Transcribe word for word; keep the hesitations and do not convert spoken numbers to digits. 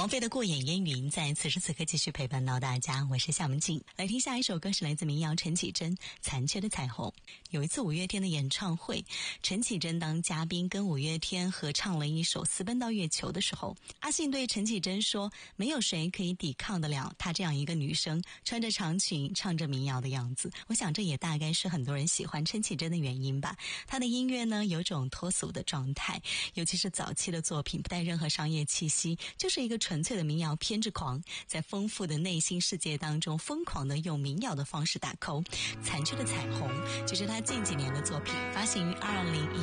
王菲的过眼烟云在此时此刻继续陪伴到大家，我是夏文静。来听下一首歌是来自民谣陈绮贞《残缺的彩虹》。有一次五月天的演唱会，陈绮贞当嘉宾跟五月天合唱了一首《私奔到月球》的时候，阿信对陈绮贞说，没有谁可以抵抗得了她这样一个女生穿着长裙唱着民谣的样子。我想这也大概是很多人喜欢陈绮贞的原因吧。她的音乐呢有种脱俗的状态，尤其是早期的作品不带任何商业气息，就是一个纯粹的民谣偏执狂，在丰富的内心世界当中疯狂地用民谣的方式打 call。残缺的彩虹就是他近几年的作品，发行于二零一